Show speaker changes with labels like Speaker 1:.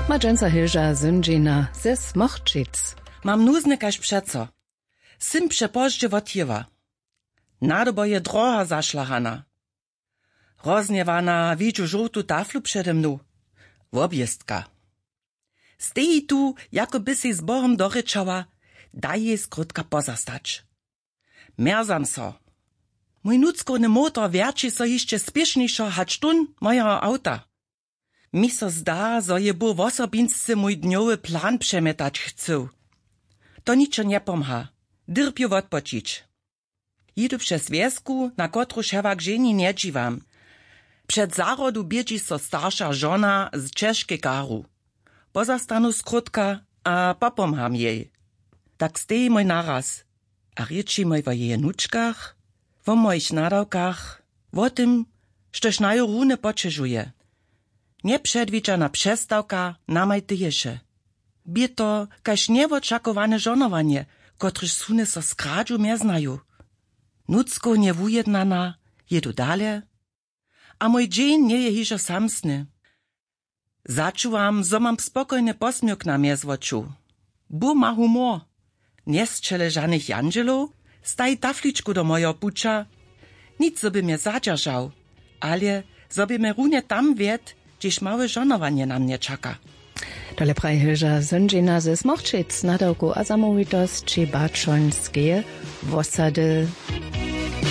Speaker 1: Madżęca Hilža Zündžina ze Smochčic.
Speaker 2: Mam nuzny kaž přeco. Sym przepożdzie wotjewa. Nadobo je droha zašlahana. Rozniewana widzu żółtu taflu przede mną. Wobjestka. Steji tu, jako by si z Bohom doryczała, daj jej skrótka pozastać. Merzam so. Mój nuckorny motor wierci so jeszcze spieszniejszo hać tun mojego auta. Mi so zda, zo je bu wosobinscy mój dniowy plan przemietać chcą. To niczo nie pomha. Dyrpiu odpočić. Jidu przez wiesku, na kotru szewak żeni nie dziwam. Przed zarodu biedzi so starsza żona z Czeszki karu. Pozastanu skrótka, a popomham jej. Tak steji mój naraz. A rieči mój o jej nuczkach, o moich nadawkach, o tym, štož na ju rune počežuje. Nepředvíčana přestawka namaj tyješe. Bie to kaž niewočakowane żonowanie, kotryž suny so skradžu meznaju. Nucko niewujednana, jedu dalej, a mój dzień nie je hižo samsny. Začuwam, zo mam spokojny posmiuk na miezwoczu. Bu ma humor. Nie strzele żadnych jangelów, staj tafliczku do mojo pucza. Nic sobie mnie zadźażał, ale sobie mnie runie tam wied, gdzieś małe żonowanie na mnie czeka.
Speaker 1: Dole praje Hilža Zündžina ze Smochčic, nadawku a zamovitost či bačonskie wosady.